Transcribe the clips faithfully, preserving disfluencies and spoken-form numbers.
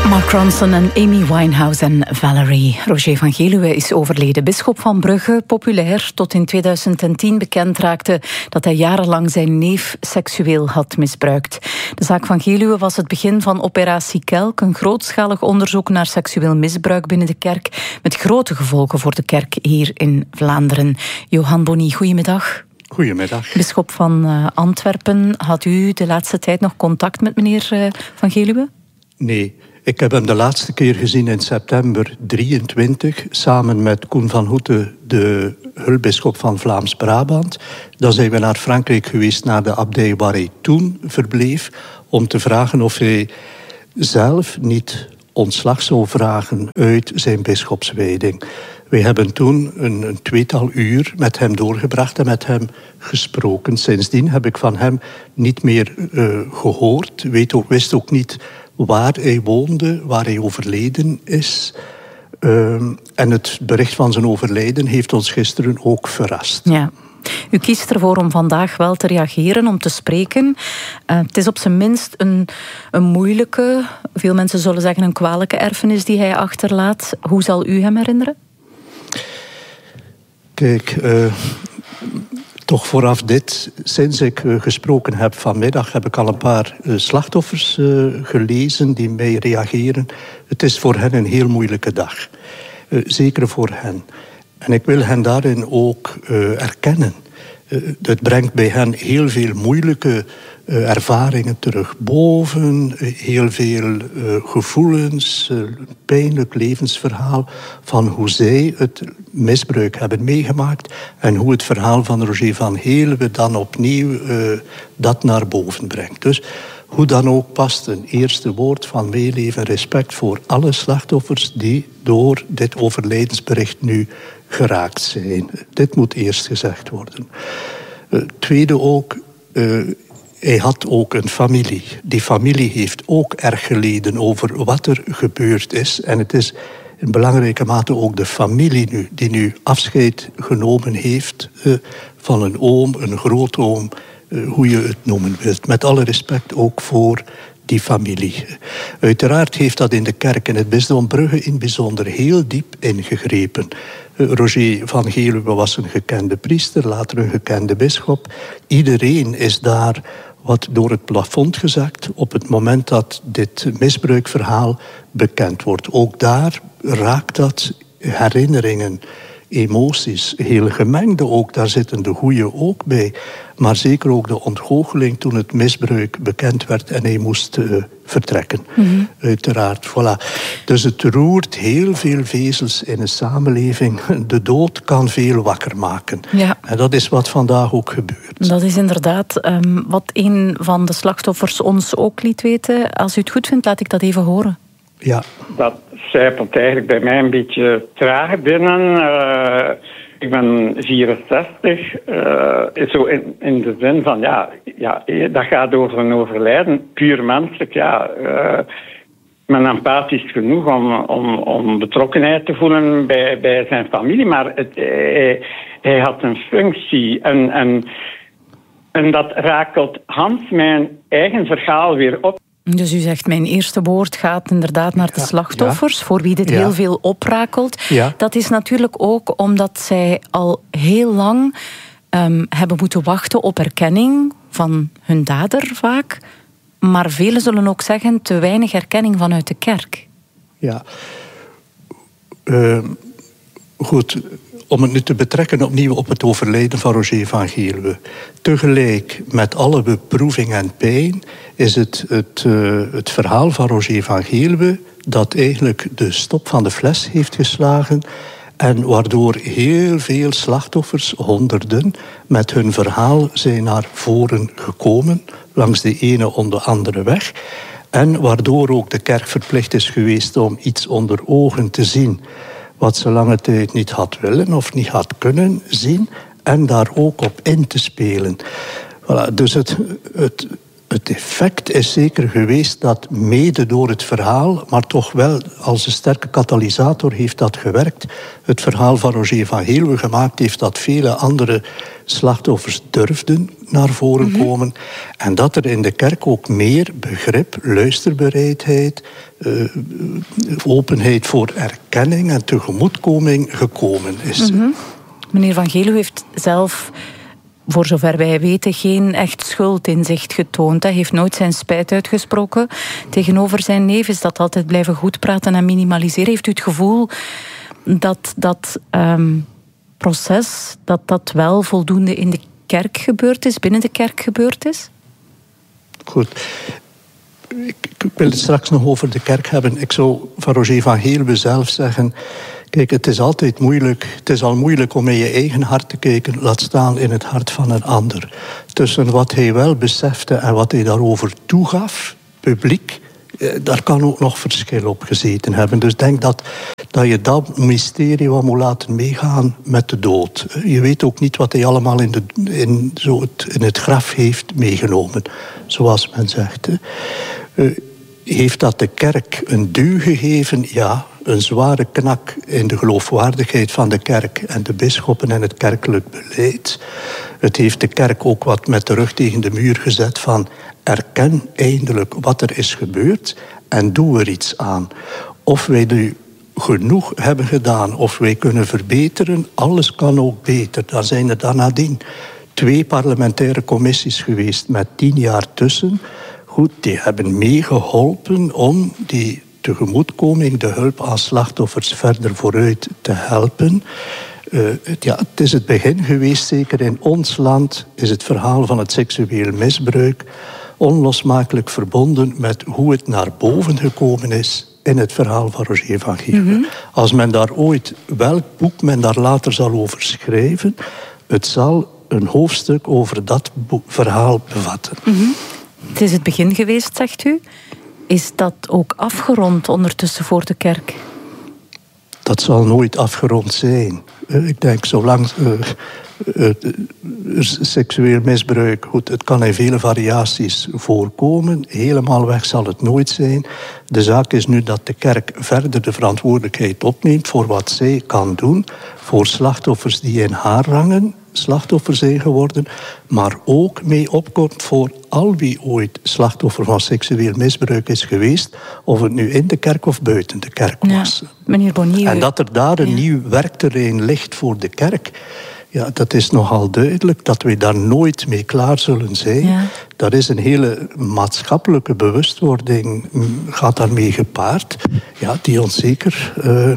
Mark Ronson en Amy Winehouse en Valerie. Roger van Geluwe is overleden. Bisschop van Brugge, populair, tot in tweeduizend tien bekend raakte dat hij jarenlang zijn neef seksueel had misbruikt. De zaak van Geluwe was het begin van Operatie Kelk, een grootschalig onderzoek naar seksueel misbruik binnen de kerk, met grote gevolgen voor de kerk hier in Vlaanderen. Johan Bonny, goedemiddag. Goedemiddag. Bisschop van uh, Antwerpen, had u de laatste tijd nog contact met meneer uh, van Geluwe? Nee. Ik heb hem de laatste keer gezien in september drieëntwintig, samen met Koen van Hoete, de hulpbisschop van Vlaams-Brabant. Dan zijn we naar Frankrijk geweest, naar de abdij waar hij toen verbleef, om te vragen of hij zelf niet ontslag zou vragen uit zijn bisschopswijding. Wij hebben toen een, een tweetal uur met hem doorgebracht en met hem gesproken. Sindsdien heb ik van hem niet meer uh, gehoord, weet ook, wist ook niet waar hij woonde, waar hij overleden is. Uh, en het bericht van zijn overlijden heeft ons gisteren ook verrast. Ja. U kiest ervoor om vandaag wel te reageren, om te spreken. Uh, het is op zijn minst een, een moeilijke, veel mensen zullen zeggen een kwalijke erfenis die hij achterlaat. Hoe zal u hem herinneren? Kijk, uh, toch vooraf dit. Sinds ik uh, gesproken heb vanmiddag, heb ik al een paar uh, slachtoffers uh, gelezen die mij reageren. Het is voor hen een heel moeilijke dag. Uh, zeker voor hen. En ik wil hen daarin ook uh, erkennen. Uh, het brengt bij hen heel veel moeilijke uh, ervaringen terug boven. Uh, heel veel uh, gevoelens, uh, pijnlijk levensverhaal van hoe zij het misbruik hebben meegemaakt en hoe het verhaal van Roger van Geluwe dan opnieuw uh, dat naar boven brengt. Dus hoe dan ook past een eerste woord van meeleven en respect voor alle slachtoffers die door dit overlijdensbericht nu geraakt zijn. Dit moet eerst gezegd worden. Uh, tweede ook, uh, hij had ook een familie. Die familie heeft ook erg geleden over wat er gebeurd is. En het is in belangrijke mate ook de familie nu, die nu afscheid genomen heeft uh, van een oom, een grootoom, uh, hoe je het noemen wilt. Met alle respect ook voor die familie. Uiteraard heeft dat in de kerk en het bisdom Brugge in bijzonder heel diep ingegrepen. Uh, Roger van Geluwe was een gekende priester, later een gekende bisschop. Iedereen is daar wat door het plafond gezakt op het moment dat dit misbruikverhaal bekend wordt. Ook daar raakt dat herinneringen, emoties, heel gemengde ook. Daar zitten de goeie ook bij. Maar zeker ook de ontgoocheling toen het misbruik bekend werd en hij moest uh, vertrekken. Mm-hmm. Uiteraard, voilà. Dus het roert heel veel vezels in een samenleving. De dood kan veel wakker maken. Ja. En dat is wat vandaag ook gebeurt. Dat is inderdaad um, wat een van de slachtoffers ons ook liet weten. Als u het goed vindt, laat ik dat even horen. Ja. Dat zijpelt eigenlijk bij mij een beetje traag binnen. Uh, ik ben vierenzestig. Uh, zo in, in de zin van, ja, ja, dat gaat over een overlijden. Puur menselijk, ja. Uh, ik ben empathisch genoeg om, om, om betrokkenheid te voelen bij, bij zijn familie. Maar het, hij, hij had een functie. En, en, en dat rakelt Hans mijn eigen verhaal weer op. Dus u zegt, mijn eerste woord gaat inderdaad naar de slachtoffers, ja, voor wie dit ja. heel veel oprakelt. Ja. Dat is natuurlijk ook omdat zij al heel lang um, hebben moeten wachten op erkenning van hun dader vaak. Maar velen zullen ook zeggen, te weinig erkenning vanuit de kerk. Ja, uh, goed. Om het nu te betrekken opnieuw op het overlijden van Roger van Geluwe. Tegelijk met alle beproeving en pijn is het het, uh, het verhaal van Roger van Geluwe dat eigenlijk de stop van de fles heeft geslagen en waardoor heel veel slachtoffers, honderden, met hun verhaal zijn naar voren gekomen, langs de ene of de andere weg. En waardoor ook de kerk verplicht is geweest om iets onder ogen te zien wat ze lange tijd niet had willen of niet had kunnen zien, en daar ook op in te spelen. Voilà, dus het, het, het effect is zeker geweest dat mede door het verhaal, maar toch wel als een sterke katalysator heeft dat gewerkt. Het verhaal van Roger van Heelweg gemaakt heeft dat vele andere slachtoffers durfden naar voren mm-hmm. komen. En dat er in de kerk ook meer begrip, luisterbereidheid, uh, openheid voor erkenning en tegemoetkoming gekomen is. Mm-hmm. Meneer van Geelweg heeft zelf, voor zover wij weten, geen echt schuldinzicht getoond. Hij heeft nooit zijn spijt uitgesproken. Tegenover zijn neef is dat altijd blijven goedpraten en minimaliseren. Heeft u het gevoel dat dat um, proces, dat dat wel voldoende in de kerk gebeurd is, binnen de kerk gebeurd is? Goed. Ik, ik wil het straks nog over de kerk hebben. Ik zou van Roger van Heelweg zelf zeggen, kijk, het is altijd moeilijk. Het is al moeilijk om in je eigen hart te kijken, laat staan in het hart van een ander. Tussen wat hij wel besefte en wat hij daarover toegaf, publiek, daar kan ook nog verschil op gezeten hebben. Dus denk dat, dat je dat mysterie wat moet laten meegaan met de dood. Je weet ook niet wat hij allemaal in, de, in, zo het, in het graf heeft meegenomen, zoals men zegt. Uh, heeft dat de kerk een duw gegeven? Ja. Een zware knak in de geloofwaardigheid van de kerk en de bisschoppen en het kerkelijk beleid. Het heeft de kerk ook wat met de rug tegen de muur gezet van erken eindelijk wat er is gebeurd en doe er iets aan. Of wij nu genoeg hebben gedaan, of wij kunnen verbeteren, alles kan ook beter. Dan zijn er dan nadien twee parlementaire commissies geweest met tien jaar tussen. Goed, die hebben meegeholpen om die tegemoetkoming, de hulp aan slachtoffers verder vooruit te helpen. Uh, ja, het is het begin geweest, zeker in ons land, is het verhaal van het seksueel misbruik onlosmakelijk verbonden met hoe het naar boven gekomen is in het verhaal van Roger van Heelweg. Mm-hmm. Als men daar ooit, welk boek men daar later zal over schrijven, het zal een hoofdstuk over dat boek, verhaal bevatten. Mm-hmm. Het is het begin geweest, zegt u. Is dat ook afgerond ondertussen voor de kerk? Dat zal nooit afgerond zijn. Ik denk, zolang uh, uh, seksueel misbruik, goed, het kan in vele variaties voorkomen. Helemaal weg zal het nooit zijn. De zaak is nu dat de kerk verder de verantwoordelijkheid opneemt voor wat zij kan doen voor slachtoffers die in haar rangen slachtoffer zijn geworden, maar ook mee opkomt voor al wie ooit slachtoffer van seksueel misbruik is geweest, of het nu in de kerk of buiten de kerk was. Ja, meneer Bonnier, en dat er daar een ja. nieuw werkterrein ligt voor de kerk, ja, dat is nogal duidelijk, dat wij daar nooit mee klaar zullen zijn. Ja. Dat is een hele maatschappelijke bewustwording, gaat daarmee gepaard, ja, die ons zeker, uh,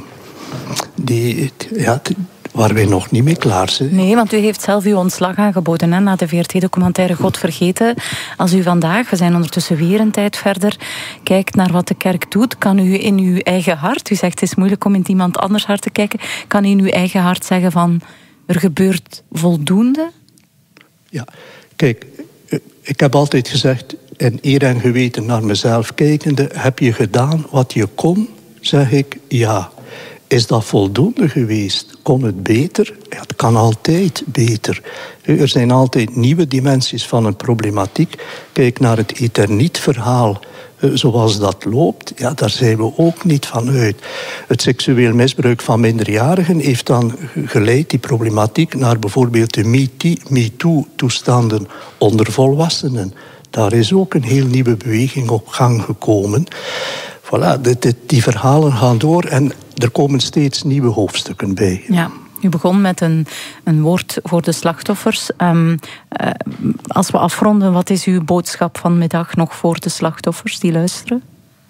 die, ja, waar wij nog niet mee klaar zijn. Nee, want u heeft zelf uw ontslag aangeboden hè, na de V R T-documentaire God Vergeten. Als u vandaag, we zijn ondertussen weer een tijd verder, kijkt naar wat de kerk doet, kan u in uw eigen hart, u zegt het is moeilijk om in iemand anders hart te kijken, kan u in uw eigen hart zeggen van er gebeurt voldoende? Ja, kijk, ik heb altijd gezegd, in eer en geweten naar mezelf kijkende, heb je gedaan wat je kon? Zeg ik ja. Is dat voldoende geweest? Kon het beter? Ja, het kan altijd beter. Er zijn altijd nieuwe dimensies van een problematiek. Kijk naar het Eterniet-verhaal, zoals dat loopt. Ja, daar zijn we ook niet van uit. Het seksueel misbruik van minderjarigen heeft dan geleid, die problematiek, naar bijvoorbeeld de MeToo-toestanden onder volwassenen. Daar is ook een heel nieuwe beweging op gang gekomen. Voilà, dit, dit, die verhalen gaan door en er komen steeds nieuwe hoofdstukken bij. Ja, u begon met een, een woord voor de slachtoffers. Um, uh, als we afronden, wat is uw boodschap vanmiddag nog voor de slachtoffers die luisteren?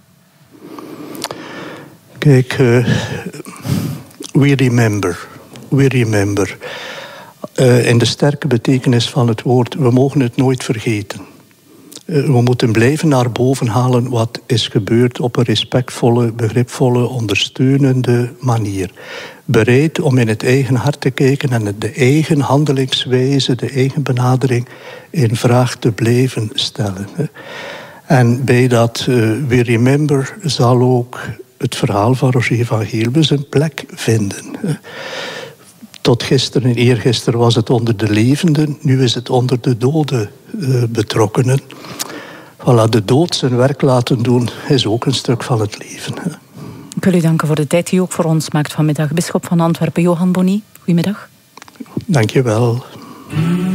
Kijk, uh, we remember. We remember. Uh, in de sterke betekenis van het woord, we mogen het nooit vergeten. We moeten blijven naar boven halen wat is gebeurd op een respectvolle, begripvolle, ondersteunende manier. Bereid om in het eigen hart te kijken en de eigen handelingswijze, de eigen benadering in vraag te blijven stellen. En bij dat uh, We Remember zal ook het verhaal van Roger van Heelweg zijn plek vinden. Tot gisteren en eergisteren was het onder de levenden, nu is het onder de doden uh, betrokkenen. voilà, de dood zijn werk laten doen is ook een stuk van het leven. Hè. Ik wil u danken voor de tijd die u ook voor ons maakt vanmiddag. Bisschop van Antwerpen, Johan Bonny, goedemiddag. Dank je wel.